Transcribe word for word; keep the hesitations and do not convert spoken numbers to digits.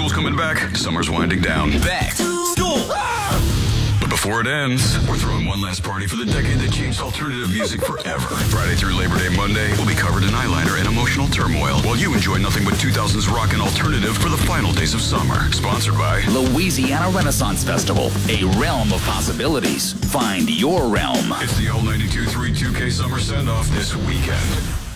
school's coming back, summer's winding down. Back to school! But before it ends, we're throwing one last party for the decade that changed alternative music forever. Friday through Labor Day Monday, we'll be covered in eyeliner and emotional turmoil, while you enjoy nothing but two thousands rock and alternative for the final days of summer. Sponsored by Louisiana Renaissance Festival, a realm of possibilities. Find your realm. It's the L ninety-two point three two K Summer Send-Off this weekend.